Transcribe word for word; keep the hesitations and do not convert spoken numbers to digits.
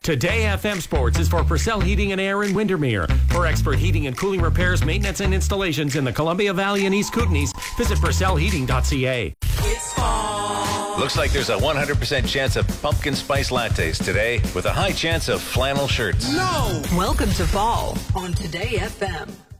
Today F M Sports is for Purcell Heating and Air in Windermere. For expert heating and cooling repairs, maintenance, and installations in the Columbia Valley and East Kootenays, visit purcell heating dot c a. It's fall. Looks like there's a one hundred percent chance of pumpkin spice lattes today with a high chance of flannel shirts. No! Welcome to fall on Today F M.